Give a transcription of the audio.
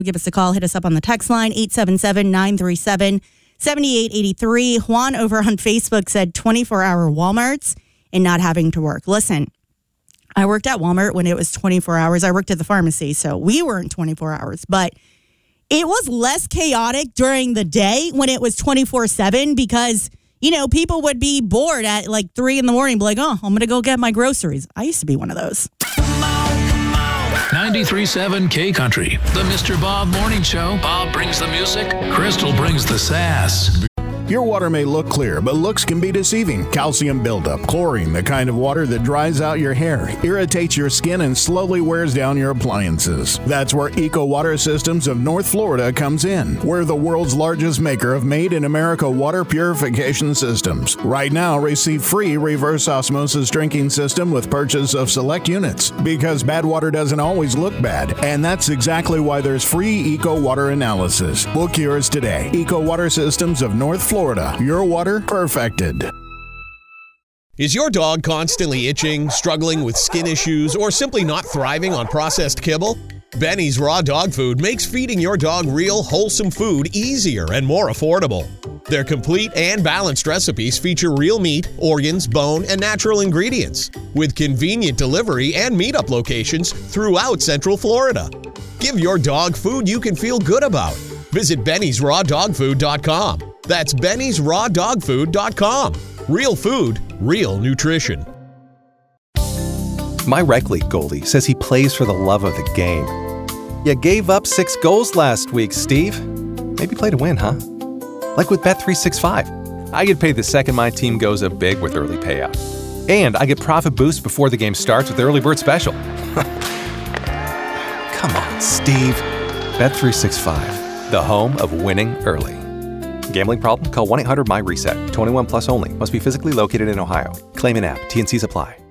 Give us a call. Hit us up on the text line, 877-937-7883. Juan over on Facebook said 24-hour Walmarts and not having to work. Listen, I worked at Walmart when it was 24 hours. I worked at the pharmacy, so we weren't 24 hours. But it was less chaotic during the day when it was 24/7 because, people would be bored at like 3 in the morning, be like, oh, I'm going to go get my groceries. I used to be one of those. 93.7 K-Country, the Mr. Bob Morning Show. Bob brings the music, Crystal brings the sass. Your water may look clear, but looks can be deceiving. Calcium buildup, chlorine, the kind of water that dries out your hair, irritates your skin, and slowly wears down your appliances. That's where Eco Water Systems of North Florida comes in. We're the world's largest maker of made-in-America water purification systems. Right now, receive free reverse osmosis drinking system with purchase of select units. Because bad water doesn't always look bad, and that's exactly why there's free Eco Water analysis. Book yours today. Eco Water Systems of North Florida. Your water perfected. Is your dog constantly itching, struggling with skin issues, or simply not thriving on processed kibble? Benny's Raw Dog Food makes feeding your dog real, wholesome food easier and more affordable. Their complete and balanced recipes feature real meat, organs, bone, and natural ingredients, with convenient delivery and meetup locations throughout Central Florida. Give your dog food you can feel good about. Visit Benny'sRawDogFood.com. That's Benny'sRawDogFood.com. Real food, real nutrition. My rec league goalie says he plays for the love of the game. You gave up 6 goals last week, Steve. Maybe play to win, huh? Like with Bet365. I get paid the second my team goes up big with early payout. And I get profit boost before the game starts with the early bird special. Come on, Steve. Bet365, the home of winning early. Gambling problem? Call 1-800-MY-RESET. 21 plus only. Must be physically located in Ohio. Claim in app. T&Cs apply.